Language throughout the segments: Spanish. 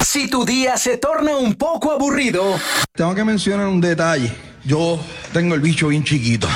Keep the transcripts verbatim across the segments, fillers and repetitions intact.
Si tu día se torna un poco aburrido, tengo que mencionar un detalle. Yo tengo el bicho bien chiquito.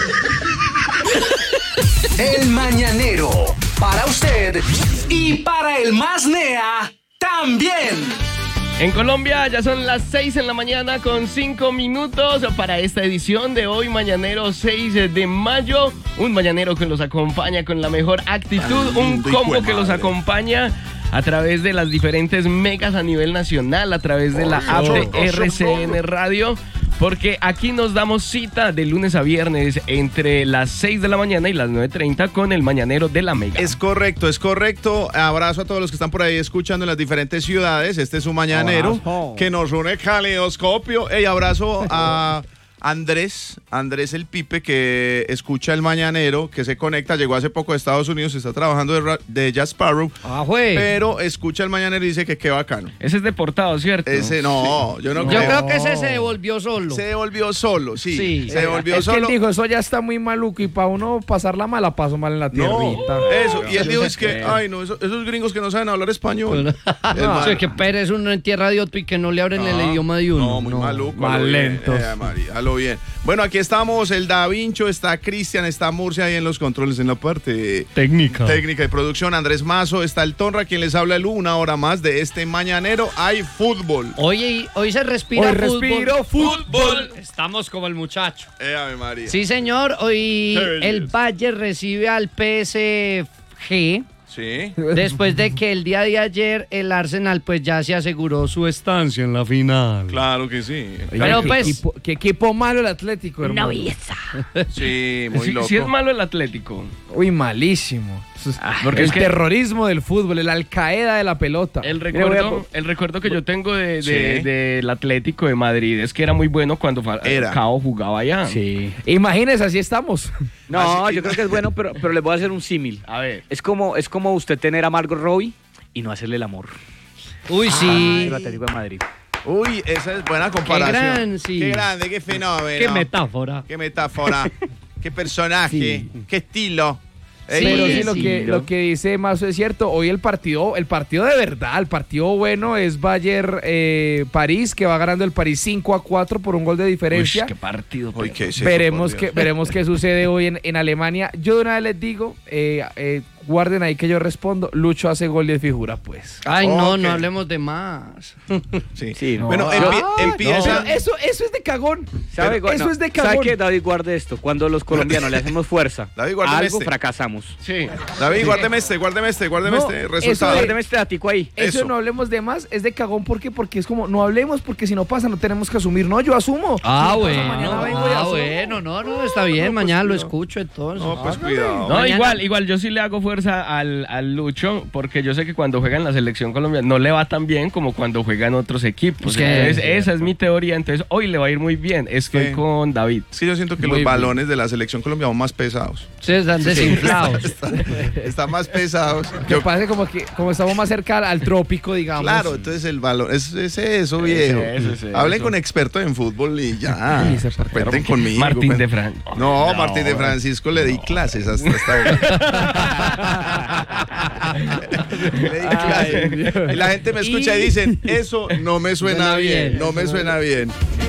El Mañanero, para usted y para el más nea también. En Colombia ya son las seis en la mañana con cinco minutos para esta edición de hoy, Mañanero seis de mayo. Un mañanero que los acompaña con la mejor actitud, un combo que los acompaña a través de las diferentes megas a nivel nacional, a través de la app de R C N Radio, porque aquí nos damos cita de lunes a viernes entre las seis de la mañana y las nueve treinta con el Mañanero de la Mega. Es correcto, es correcto. Abrazo a todos los que están por ahí escuchando en las diferentes ciudades. Este es un Mañanero abrazo. Que nos une caleidoscopio. Ey, abrazo a Andrés, Andrés el Pipe, que escucha el Mañanero, que se conecta, llegó hace poco de Estados Unidos, está trabajando de, de Jazz Sparrow, ah, pero escucha el Mañanero y dice que qué bacano. Ese es deportado, ¿cierto? Ese no, sí. yo no, no creo. Yo creo que ese se devolvió solo. Se devolvió solo, sí. sí. Se devolvió es solo. Que él dijo, eso ya está muy maluco y para uno pasarla mala, paso mal en la tierrita. No, eso. Y él dijo, es que, ay, no, esos, esos gringos que no saben hablar español. No, o sea, que Pérez uno en tierra de otro y que no le abren ah, el idioma de uno. No, muy no, maluco. Mal lentos. Eh, María, a lo bien. Bueno, aquí estamos, el Da Vincho, está Cristian, está Murcia ahí en los controles en la parte técnica. Técnica y producción. Andrés Mazo, está el Tonra, quien les habla el una hora más de este Mañanero. Hay fútbol. Hoy, hoy se respira hoy fútbol. respiro fútbol. Estamos como el muchacho. Eh, Ave María. Sí, señor. Hoy el Valle recibe al P S G. Sí. Después de que el día de ayer el Arsenal pues ya se aseguró su estancia en la final. Claro que sí. Pero ¿Qué pues equipo, qué equipo malo el Atlético, hermano. No, y esa. Sí, muy sí, loco. Sí es malo el Atlético. Uy, malísimo. Ah, porque el es que terrorismo del fútbol, el Al-Qaeda de la pelota. El recuerdo, el recuerdo que yo tengo de, de, sí. del Atlético de Madrid es que era muy bueno cuando Cao jugaba allá. Sí. Imagínese, así estamos. No, yo creo que es bueno, pero, pero les voy a hacer un símil. A ver. Es como, es como usted tener a Margot Robbie y no hacerle el amor. Uy, sí. El Atlético de Madrid. Uy, esa es buena comparación. Qué gran, sí. Qué grande, qué fenómeno. Qué metáfora. Qué metáfora. Qué personaje. Sí. Qué estilo. Sí, pero sí, lo, que, lo que dice Mazo es cierto. Hoy el partido, el partido de verdad, el partido bueno es Bayern eh, París, que va ganando el París cinco a cuatro por un gol de diferencia. Uy, qué partido. Uy, qué veremos qué veremos qué sucede hoy en, en Alemania. Yo de una vez les digo, eh, eh, guarden ahí que yo respondo. Lucho hace gol de figura, pues. Ay, okay. no, no hablemos de más. Sí, sí. No. Bueno, empie empieza. No. Eso, eso es de cagón. ¿Sabe, eso no, es de cagón. ¿Sabe qué, David? Guarde esto. Cuando los colombianos le hacemos fuerza, David, algo este. fracasamos. Sí. David, guárdeme este, guárdeme este, guárdeme no, este resultado. Guárdeme este datico ahí. Eso, eso no hablemos de más, es de cagón. ¿Por qué? Porque es como, no hablemos porque si no pasa no tenemos que asumir. No, yo asumo. Ah, si no bueno. pasa, mañana vengo ah, y asumo. bueno, no, no, está bien. No, mañana pues, lo no. escucho entonces. No, pues ah, cuidado. No, mañana. igual, igual yo sí le hago fuerza al, al Lucho, porque yo sé que cuando juega en la selección colombiana no le va tan bien como cuando juega en otros equipos. Sí, entonces, sí, esa sí. es mi teoría. Entonces, hoy le va a ir muy bien. Estoy sí. con David. Sí, yo siento que muy los bien. balones de la selección colombiana son más pesados. Sí, están desinflados. Están está más pesados. Que pase como que como estamos más cerca al, al trópico, digamos. Claro, entonces el balón, es, es eso, viejo. Es eso, es Hablen eso. con expertos en fútbol y ya. Sí, Cuenten conmigo. Martín cuenten. de Fran. No, no, Martín de Francisco le di no. clases hasta esta Le di clases. Y la gente me escucha y, y dicen, eso no me suena, suena bien, bien, no me suena bien.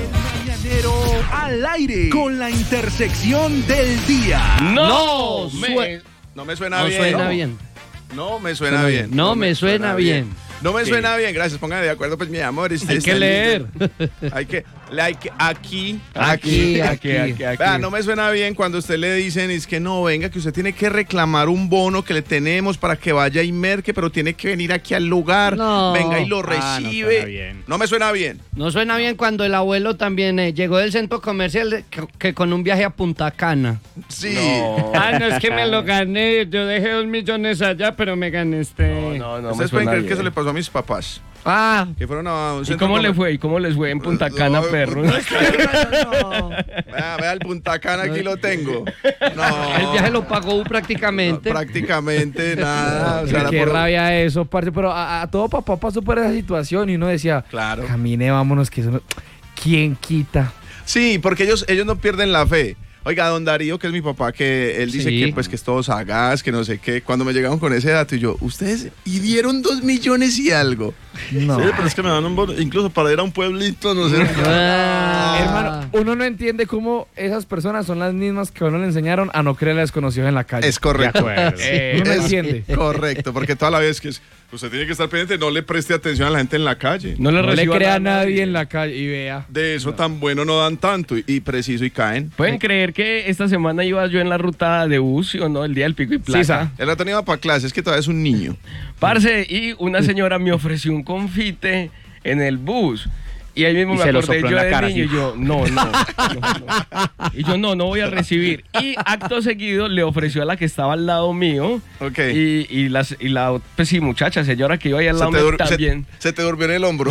Al aire con la intersección del día. No, no me, no me suena no bien. Suena no. bien. No me suena no, bien. No, no me suena, suena bien. bien. No me sí. suena bien, gracias. Pónganme de acuerdo, pues mi amor. Este, hay, que leer. hay que leer. Hay que aquí, aquí, aquí, aquí, aquí, aquí. Vea, no me suena bien cuando usted le dicen es que no, venga, que usted tiene que reclamar un bono que le tenemos para que vaya y merque, pero tiene que venir aquí al lugar. No. Venga y lo recibe. Ah, no, bien. no me suena bien. No suena bien cuando el abuelo también eh, llegó del centro comercial que, que con un viaje a Punta Cana. Sí. No. Ah, no, es que me lo gané. Yo dejé dos millones allá, pero me gané este. No, no, no. Ustedes pueden creer bien. que eso le pasó a mis papás. Ah. Que fueron a un ¿Y cómo le fue? ¿Y cómo les fue en Punta Cana, no, perro? No, no, no. Vea, vea el Punta Cana, aquí lo tengo. No. El viaje lo pagó prácticamente. No, prácticamente nada. O sea, qué por... rabia eso, parce. Pero a, a todo papá pasó por esa situación y uno decía, claro. Camine, vámonos, que eso no... ¿Quién quita? Sí, porque ellos, ellos no pierden la fe. Oiga, don Darío, que es mi papá, que él dice Sí. que pues que es todo sagaz, que no sé qué. Cuando me llegaron con ese dato y yo, ustedes y dieron dos millones y algo. No. Sí, pero es que me dan un bono, incluso para ir a un pueblito, no sé. Ah. Hermano, uno no entiende cómo esas personas son las mismas que a uno le enseñaron a no creerle a desconocidos en la calle. Es correcto. Eh, Uno no Es entiende. correcto, porque toda la vez que es- usted tiene que estar pendiente, no le preste atención a la gente en la calle. no le, No le reciba crea a nada nadie en la calle y vea. De eso tan bueno no dan tanto y, y preciso y caen. ¿Pueden creer que esta semana iba yo en la ruta de bus, ¿sí o no? El día del pico y placa. Sí, sa. Él ha tenido para clases, es que todavía es un niño. Parce, y una señora me ofreció un confite en el bus. Y ahí mismo Y me se lo acordé sopló en yo la de cara, niño sí. y yo, no, no, no, no. Y yo, no, no voy a recibir. Y acto seguido le ofreció a la que estaba al lado mío. Ok. Y, y, las, y la, pues sí, muchacha, señora que iba ahí al Se lado te, mío dur- se- también. se te durmió en el hombro.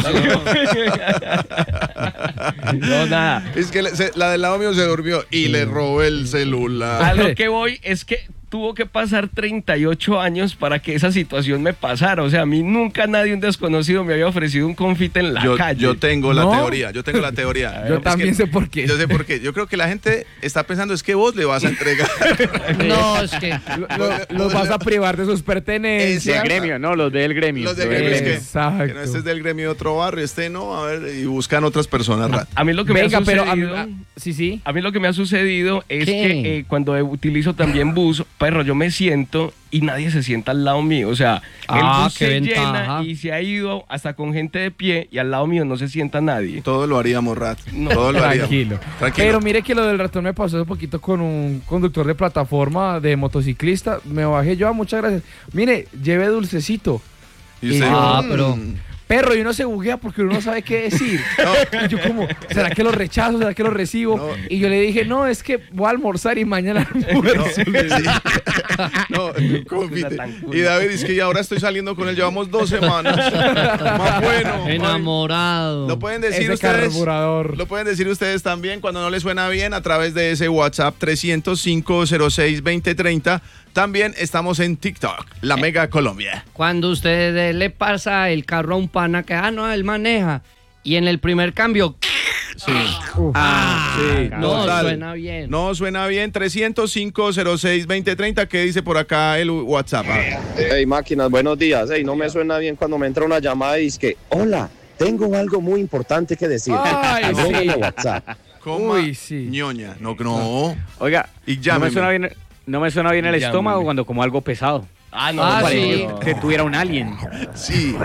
No, nada. Es que le- se- la del lado mío se durmió y le robó el A celular. lo que voy es que tuvo que pasar treinta y ocho años para que esa situación me pasara. O sea, a mí nunca nadie, un desconocido, me había ofrecido un confite en la Yo, calle. yo tengo la ¿No? teoría, yo tengo la teoría. Yo Es también que- sé por qué. Yo sé por qué. Yo creo que la gente está pensando es que vos le vas a entregar. No, es que. Lo- lo- los vas a privar de sus pertenencias. Del Exacto. gremio, no, los del gremio. Los del Los gremio es que, Exacto. que no, este es del gremio de otro barrio, este no, a ver, y buscan otras personas ratas. A mí lo que Venga, me ha pero a sucedido... mí- a- sí, sí. A mí lo que me ha sucedido es ¿Qué? que eh, cuando utilizo también bus, perro, yo me siento y nadie se sienta al lado mío. O sea, el Ah, bus qué se ventaja. llena y se ha ido hasta con gente de pie y al lado mío no se sienta nadie. Todo lo haríamos, rat. No, Todo lo haríamos. Tranquilo. Tranquilo. Pero mire que lo del ratón me pasó hace poquito con un conductor de plataforma de motociclista. Me bajé yo, ah, muchas gracias. Mire, lleve dulcecito. Y usted, Ah, mm, pero- Perro, y uno se buguea porque uno no sabe qué decir. Y yo como, ¿será que lo rechazo? ¿Será que lo recibo? No. Y yo le dije, no, es que voy a almorzar y mañana almuerzo. No, un confite. tan cool. Y David dice que y ahora estoy saliendo con él, llevamos dos semanas. Más bueno. Enamorado. Lo pueden decir Ese ustedes. carburador. Lo pueden decir ustedes también cuando no les suena bien a través de ese WhatsApp trescientos cinco cero seis veinte treinta. También estamos en TikTok, La Mega Colombia. Cuando usted eh, le pasa el carro a un pana que, ah, no, él maneja. Y en el primer cambio, Sí. ah, Sí, no total. suena bien. No suena bien. trescientos cinco cero seis veinte treinta. ¿Qué dice por acá el WhatsApp? A ver. Hey, máquinas, buenos días. Hey, no me suena bien cuando me entra una llamada y dice que, hola, tengo algo muy importante que decir. Ay, Agréguenme sí. a WhatsApp. Coma, Uy, sí. ñoña. No, no. Oiga, Y no llámeme. me suena bien, no me suena bien el Llámeme. estómago cuando como algo pesado. Ah, no, Ah, no, sí. no. Que tuviera un alien. Sí.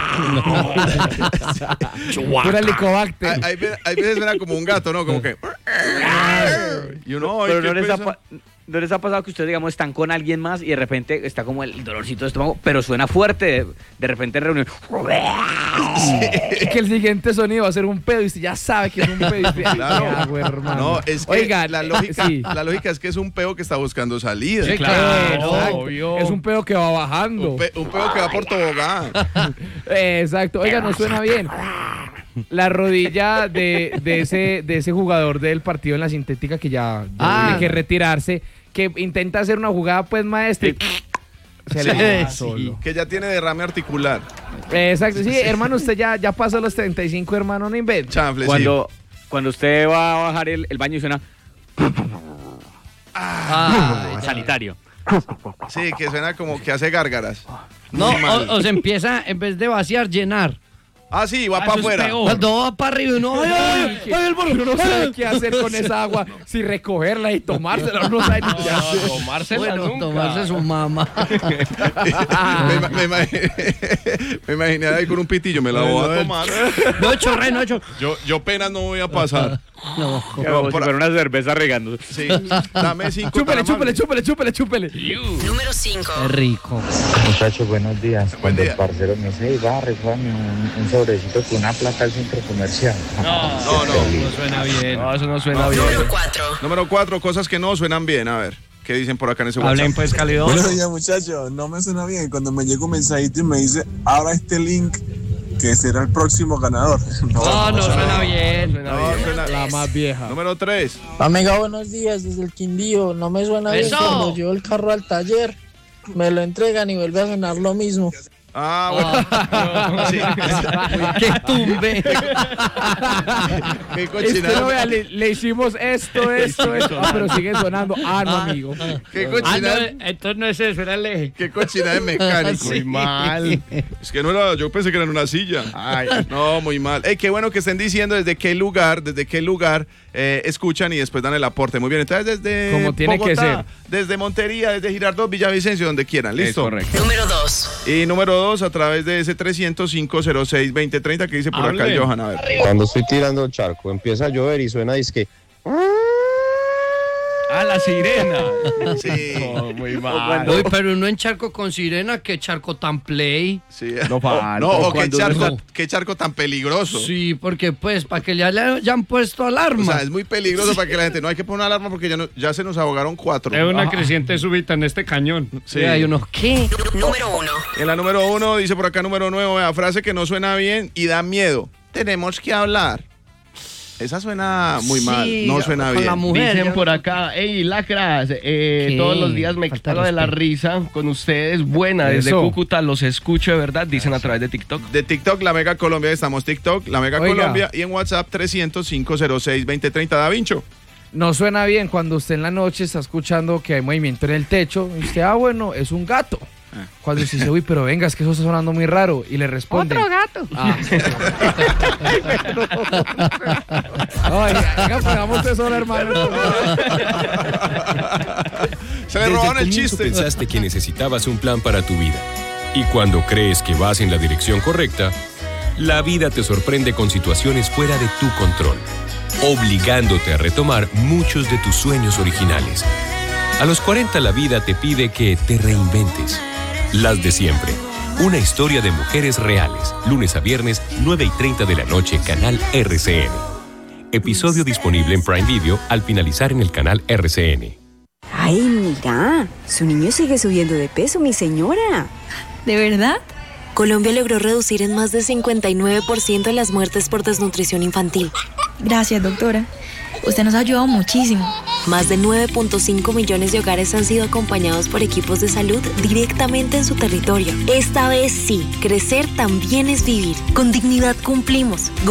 Pura helicobacter. Hay, hay ve- hay veces suena como un gato, ¿no? Como que. Y uno, ay, Pero ¿qué no les, ha, pesa? pa- ¿no les ha pasado que ustedes, digamos, están con alguien más y de repente está como el dolorcito de estómago, pero suena fuerte, de, de repente en reunión. Es que el siguiente sonido va a ser un pedo y usted ya sabe que es un pedo. Y usted, Claro. ¿qué hago, hermano? No, es que Oiga, la, lógica, sí. la lógica es que es un peo que está buscando salida. Sí, Claro, claro. obvio. Es un pedo que va bajando. Un, pe- un peo que va por tobogán. Eh, Exacto. Oiga, no suena bien. La rodilla de, de ese, de ese jugador del partido en la sintética que ya, ya Ah. tiene que retirarse, que intenta hacer una jugada pues maestra y se le Sí, va solo. Que ya tiene derrame articular. Eh, Exacto. Sí, hermano, usted ya, ya pasó los treinta y cinco, hermano, no invente. Chanfle, sí. Cuando, cuando usted va a bajar el, el baño y suena Ah, ya. sanitario. Sí, que suena como que hace gárgaras. No, Muy mal. o, o se empieza, en vez de vaciar, llenar. Ah, sí, va Ah, para eso es afuera. peor. Cuando va para arriba uno, ay, ay, ay, el bolso, Uno no sabe qué hacer con esa agua, si recogerla y tomársela, uno no sabe ni qué No, hacer. tomársela Bueno, nunca. tomarse su mamá. me, ima- me imag- me imaginé ahí con un pitillo, me la voy a tomar. No, chorre, no, chorre. Yo, yo pena no voy a pasar. No. Como si por- fuera una cerveza regando. Sí, dame cinco. Chúpele, tan chúpele, amables. chúpele, chúpele, chúpele. Número cinco. Qué rico. Muchachos, buenos días. Buen Cuando día. el parcero me dice, hey, va a recogerme un, un sobrecito con una placa al centro comercial. No, No, no. No suena bien. no, eso no suena bien. Número cuatro. Número cuatro, cosas que no suenan bien. A ver, ¿qué dicen por acá en ese Hablen WhatsApp? pues, cálido. Buenos días, muchachos. No me suena bien cuando me llega un mensajito y me dice, abra este link que será el próximo ganador. No, no suena bien. Suena No, bien. suena- La más vieja. Número tres. Amiga, buenos días desde el Quindío. No me suena bien ¡Eso! cuando llevo el carro al taller, me lo entregan y vuelve a sonar lo mismo. Ah, bueno. Sí. ¡Qué tumbe! Qué Este cochinada. no, vea, le, le hicimos esto, esto, esto. Ah, pero sigue sonando. Ah, no, amigo. Qué Ah, no, cochinada. entonces no es eso, era el eje. Qué cochinada de mecánico. Muy mal. Es que no era, yo pensé que era en una silla. Ay, no, muy mal. Ey, qué bueno que estén diciendo desde qué lugar, desde qué lugar eh, escuchan y después dan el aporte. Muy bien, entonces desde Como tiene que Bogotá, ser. desde Montería, desde Girardot, Villavicencio, donde quieran. ¿Listo? correcto. Número dos. Y número dos, a través de ese trescientos cinco cero seis veinte treinta que dice por acá Hable. Johan. A ver. Cuando estoy tirando el charco, empieza a llover y suena disque. A la sirena. Sí. Oh, muy mal. Uy, pero uno en charco con sirena, qué charco tan play. Sí. No falta. No, o qué cuando uno charco, está- qué charco tan peligroso. Sí, porque pues, para que ya le hayan puesto alarma. O sea, es muy peligroso para que la gente no hay que poner una alarma porque ya, no- ya se nos ahogaron cuatro. Es una creciente súbita en este cañón. Sí. Sí, hay unos, ¿qué? Número uno. En la número uno, dice por acá número nueve, vea, frase que no suena bien y da miedo. Tenemos que hablar. Esa suena muy Sí, mal, no suena con bien. la mujer. Dicen ya- por acá, hey, lacras, eh, ¿Qué? todos los días me Falta cago de la respeto. risa con ustedes. Buena, desde Eso. Cúcuta los escucho de verdad, dicen a través de TikTok. De TikTok, La Mega Colombia, estamos TikTok, La Mega Oiga. Colombia y en WhatsApp trescientos cinco cero seis veinte treinta. Da Vincho. No suena bien cuando usted en la noche está escuchando que hay movimiento en el techo. Y usted, ah, bueno, es un gato. Cuando usted dice, uy, pero venga, es que eso está sonando muy raro. Y le responde. Otro gato. Ah. Ay, venga, pongamos eso ahora, hermano. Se le Desde robaron el comienzo chiste. pensaste que necesitabas un plan para tu vida. Y cuando crees que vas en la dirección correcta, la vida te sorprende con situaciones fuera de tu control, obligándote a retomar muchos de tus sueños originales. A los cuarenta la vida te pide que te reinventes. Las de siempre. Una historia de mujeres reales. Lunes a viernes, nueve y treinta de la noche, canal R C N. Episodio disponible en Prime Video al finalizar en el canal R C N. Ay, mira, su niño sigue subiendo de peso, mi señora. ¿De verdad? Colombia logró reducir en más de cincuenta y nueve por ciento las muertes por desnutrición infantil. Gracias, doctora. Usted nos ha ayudado muchísimo. Más de nueve punto cinco millones de hogares han sido acompañados por equipos de salud directamente en su territorio. Esta vez sí, crecer también es vivir. Con dignidad cumplimos.